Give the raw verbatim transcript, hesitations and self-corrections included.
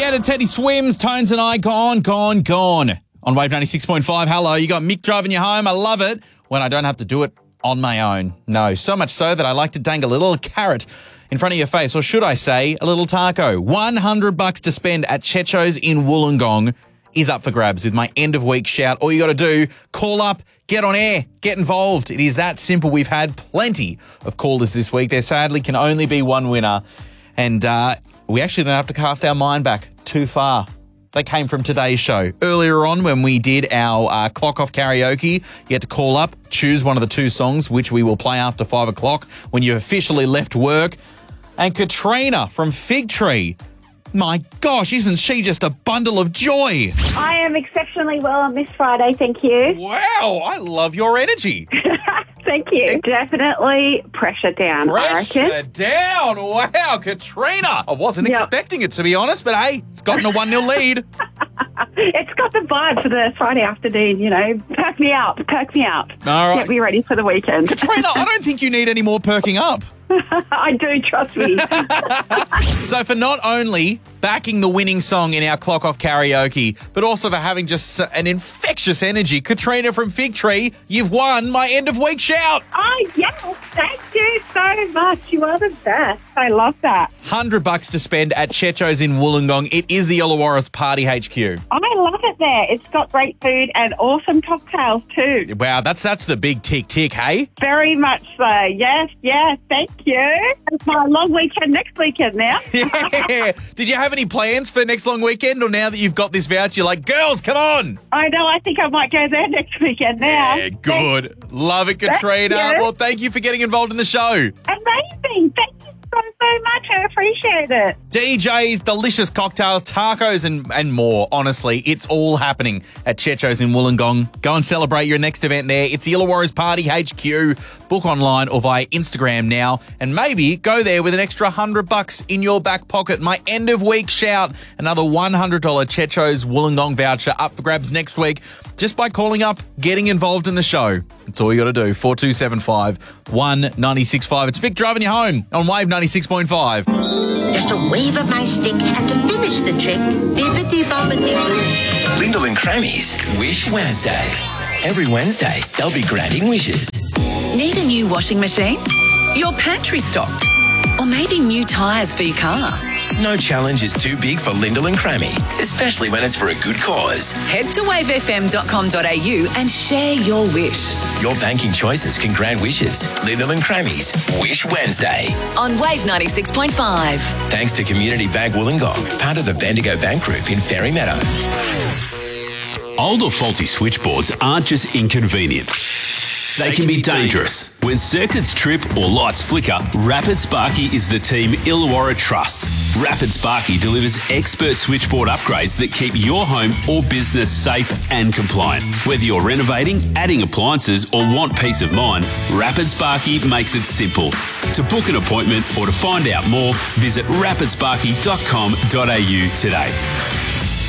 Standard, Teddy Swims, Tones and I, gone, gone, gone. On Wave ninety-six point five, hello, you got Mick driving you home. I love it when I don't have to do it on my own. No, so much so that I like to dangle a little carrot in front of your face, or should I say, a little taco. one hundred bucks to spend at Checho's in Wollongong is up for grabs with my end of week shout. All you got to do, call up, get on air, get involved. It is that simple. We've had plenty of callers this week. There sadly can only be one winner. And uh, we actually don't have to cast our mind back too far. They came from today's show. Earlier on when we did our uh, clock off karaoke, you had to call up, choose one of the two songs, which we will play after five o'clock when you've officially left work. And Katrina from Fig Tree, my gosh, isn't she just a bundle of joy? I am exceptionally well on this Friday, thank you. Wow, I love your energy. Thank you. Definitely pressure down, Pressure I reckon. down. Wow, Katrina. I wasn't Yep. expecting it, to be honest, but hey, it's gotten a one nil lead. It's got the vibe for the Friday afternoon, you know. Perk me up, perk me up. All right. Get me ready for the weekend. Katrina, I don't think you need any more perking up. I do, trust me. So for not only backing the winning song in our clock off karaoke, but also for having just an infectious energy, Katrina from Fig Tree, you've won my end of week shout. Oh, yes. Thank you so much. You are the best. I love that. one hundred bucks to spend at Checho's in Wollongong. It is the Illawarra's Party H Q. I love it there. It's got great food and awesome cocktails too. Wow, that's that's the big tick tick, hey? Very much so. Yes, yes. Thank you. It's my long weekend next weekend now. Yeah. Did you have any plans for next long weekend, or now that you've got this voucher, you're like, girls, come on? I know. I think I might go there next weekend now. Yeah, good. Love it, Katrina. Thank you. Well, thank you for getting involved in the show. Amazing. Thank you so, so much. I appreciate it. D Js, delicious cocktails, tacos, and, and more. Honestly, it's all happening at Checho's in Wollongong. Go and celebrate your next event there. It's the Illawarra's Party H Q. Book online or via Instagram now, and maybe go there with an extra hundred bucks in your back pocket. My end of week shout, another one hundred dollars Checho's Wollongong voucher up for grabs next week just by calling up, getting involved in the show. That's all you got to do. four two seven five, one nine six five. It's Vic driving you home on Wave ninety-six point five. Just a wave of my stick and diminish the trick. Bibbidi-bobbidi-boo. Lyndall and Crammy's Wish Wednesday. Every Wednesday, they'll be granting wishes. Need a new washing machine? Your pantry stocked? Or maybe new tyres for your car? No challenge is too big for Lyndall and Crammy, especially when it's for a good cause. Head to wave f m dot com dot a u and share your wish. Your banking choices can grant wishes. Lyndall and Crammy's Wish Wednesday. On Wave ninety-six point five. Thanks to Community Bank Wollongong, part of the Bendigo Bank Group in Ferry Meadow. Old or faulty switchboards aren't just inconvenient. They can be dangerous. When circuits trip or lights flicker, Rapid Sparky is the team Illawarra trusts. Rapid Sparky delivers expert switchboard upgrades that keep your home or business safe and compliant. Whether you're renovating, adding appliances, or want peace of mind, Rapid Sparky makes it simple. To book an appointment or to find out more, visit rapid sparky dot com dot a u today.